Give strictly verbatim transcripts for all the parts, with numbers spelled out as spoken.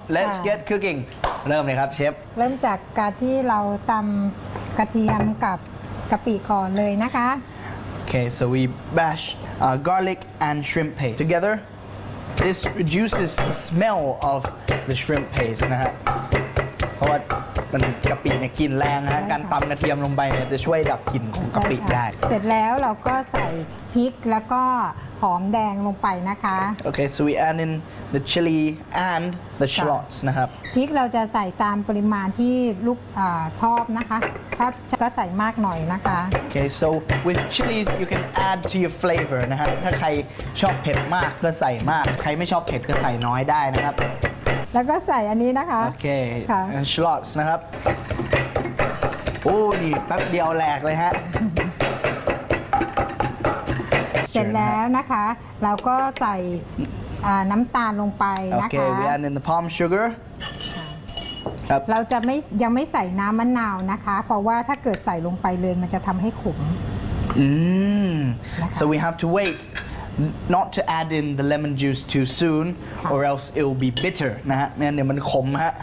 let's get cooking เริ่มเลยครับเชฟเริ่มจากการที่เราตำกระเทียมกับกะปิก่อนเลยนะคะ Okay, so we bash uh, garlic and shrimp paste together. This reduces the smell of the shrimp paste นะฮะเพราะว่ามันกะปิเนี่ยกลิ่นแรงนะฮะการตำกระเทียมลงไปเนี่ยจะช่วยดับกลิ่นของกะปิได้เสร็จแล้วเราก็ใส่พริกแล้วก็หอมแดงลงไปนะคะ Okay, so we add in the chili and the shallots นะครับพริกเราจะใส่ตามปริมาณที่ลูกชอบนะคะถ้าก็ใส่มากหน่อยนะคะ Okay, so with chilies you can add to your flavor นะฮะถ้าใครชอบเผ็ดมากก็ใส่มากใครไม่ชอบเผ็ดก็ใส่น้อยได้นะครับแล้วก็ใส่อันนี้นะคะโอเค shallots นะครับโอ้นี่แป๊บเดียวแหลกเลยฮะเสร็จแล้วนะคะเราก็ใส่น้ำตาลลงไปนะคะ Okay, we add in the palm sugar เราจะไม่ยังไม่ใส่น้ำมะนาวนะคะเพราะว่าถ้าเกิดใส่ลงไปเลยมันจะทำให้ขม mm. So we have to wait not to add in the lemon juice too soon or else it will be bitter นะฮะไม่งั้นเดี๋ยวมันขมฮะ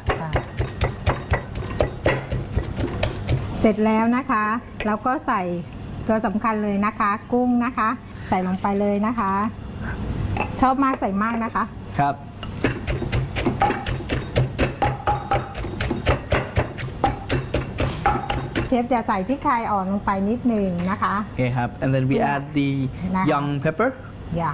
เสร็จแล้วนะคะเราก็ใส่ตัวสำคัญเลยนะคะกุ้งนะคะใส่ลงไปเลยนะคะชอบมากใส่มากนะคะครับเชฟจะใส่พริกไทยอ่อนลงไปนิดหนึ่งนะคะโอเคครับ and then we add the young pepper yeah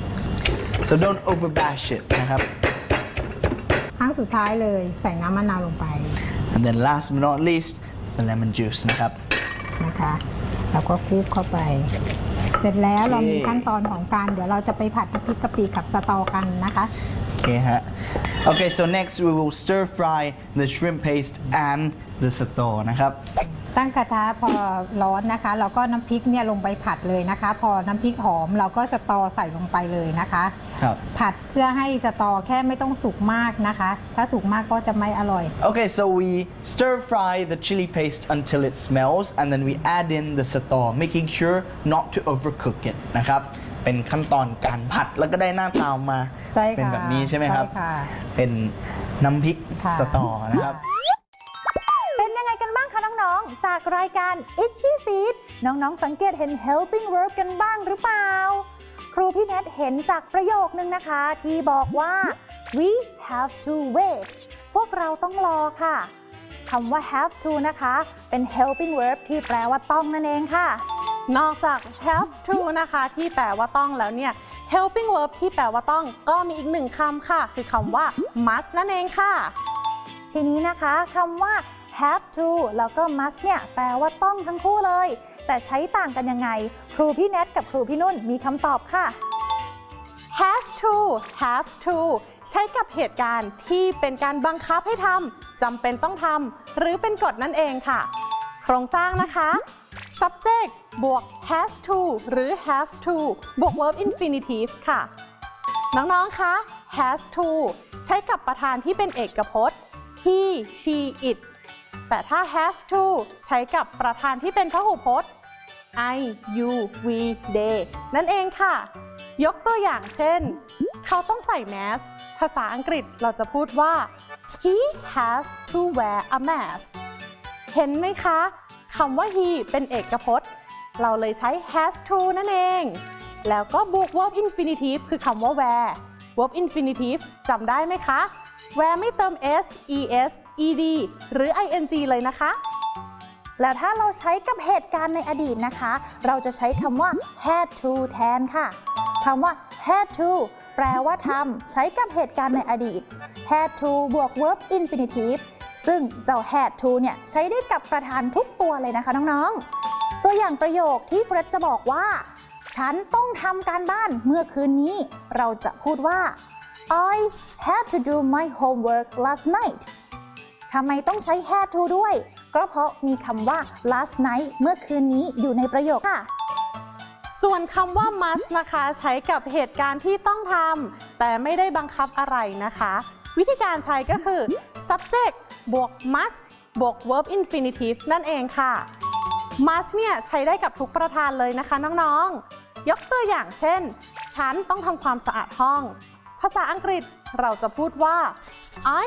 so don't over bash it นะครับครั้งสุดท้ายเลยใส่น้ำมะนาวลงไป and then last but not least the lemon juice นะครับนะคะแล้วก็คลุกเข้าไปเสร็จแล้วเรามีขั้นตอนของการเดี๋ยวเราจะไปผัดพริกกะปิกับสตอกันนะคะโอเคฮะ Okay, so next we will stir fry the shrimp paste and the sotol นะครับตั้งกระทะพอร้อนนะคะเราก็น้ำพริกเนี่ยลงไปผัดเลยนะคะพอน้ำพริกหอมเราก็สตอใส่ลงไปเลยนะคะครับผัดเพื่อให้สตอแค่ไม่ต้องสุกมากนะคะถ้าสุกมากก็จะไม่อร่อย Okay, so we stir fry the chili paste until it smells and then we add in the sotol making sure not to overcook it นะครับเป็นขั้นตอนการผัดแล้วก็ได้หน้าตามาเป็นแบบนี้ใช่ไหมครับเป็นน้ำพริกสตอนะครับเป็นยังไงกันบ้างคะน้องๆจากรายการ Itchy Feet น้องๆสังเกตเห็น helping verb กันบ้างหรือเปล่าครูพี่แนทเห็นจากประโยคนึงนะคะที่บอกว่า we have to wait พวกเราต้องรอค่ะคำว่า have to นะคะเป็น helping verb ที่แปลว่าต้องนั่นเองค่ะนอกจาก have to นะคะที่แปลว่าต้องแล้วเนี่ย helping verb ที่แปลว่าต้องก็มีอีกหนึ่งคำค่ะคือคำว่า must นั่นเองค่ะทีนี้นะคะคำว่า have to แล้วก็ must เนี่ยแปลว่าต้องทั้งคู่เลยแต่ใช้ต่างกันยังไงครูพี่แนทกับครูพี่นุ่นมีคำตอบค่ะ has to have to ใช้กับเหตุการณ์ที่เป็นการบังคับให้ทำจำเป็นต้องทำหรือเป็นกฎนั่นเองค่ะโครงสร้างนะคะ subject บวก has to หรือ have to บวก verb infinitive ค่ะน้องๆคะ has to ใช้กับประธานที่เป็นเอกพจน์ he she it แต่ถ้า have to ใช้กับประธานที่เป็นพหูพจน์ I you we they นั่นเองค่ะยกตัวอย่างเช่นเขาต้องใส่แมสภาษาอังกฤษเราจะพูดว่า he has to wear a mask เห็นไหมคะคำว่า he เป็นเอกพจน์เราเลยใช้ has to นั่นเองแล้วก็บวก verb infinitive คือคำว่า wear verb infinitive จำได้ไหมคะ wear ไม่เติม s es ed หรือ ing เลยนะคะแล้วถ้าเราใช้กับเหตุการณ์ในอดีตนะคะเราจะใช้คำว่า had to แทนค่ะคำว่า had to แปลว่าทำใช้กับเหตุการณ์ในอดีต had to บวก verb infinitive ซึ่งเจ้า had to เนี่ยใช้ได้กับประธานทุกตัวเลยนะคะน้องๆตัวอย่างประโยคที่ครูจะบอกว่าฉันต้องทำการบ้านเมื่อคืนนี้เราจะพูดว่า I had to do my homework last night ทำไมต้องใช้ had to ด้วยก็เพราะมีคำว่า last night เมื่อคืนนี้อยู่ในประโยคค่ะส่วนคำว่า must นะคะใช้กับเหตุการณ์ที่ต้องทำแต่ไม่ได้บังคับอะไรนะคะวิธีการใช้ก็คือ subject บวก must บวก verb infinitive นั่นเองค่ะ must เนี่ยใช้ได้กับทุกประธานเลยนะคะน้องๆยกตัวอย่างเช่นฉันต้องทำความสะอาดห้องภาษาอังกฤษเราจะพูดว่า I